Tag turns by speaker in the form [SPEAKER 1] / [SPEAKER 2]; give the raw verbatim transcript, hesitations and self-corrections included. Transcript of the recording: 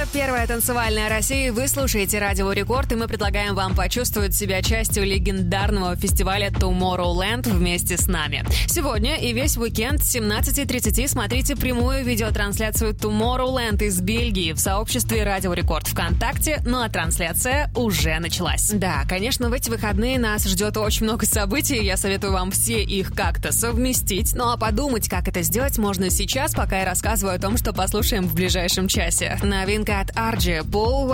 [SPEAKER 1] Это первая танцевальная Россия. Вы слушаете Радио Рекорд, и мы предлагаем вам почувствовать себя частью легендарного фестиваля Tomorrowland вместе с нами. Сегодня и весь уикенд с семнадцати тридцати смотрите прямую видеотрансляцию Tomorrowland из Бельгии в сообществе Радио Рекорд ВКонтакте, ну а трансляция уже началась. Да, конечно, в эти выходные нас ждет очень много событий, я советую вам все их как-то совместить, ну а подумать, как это сделать, можно сейчас, пока я рассказываю о том, что послушаем в ближайшем часе. Новинка от Арджи, Paul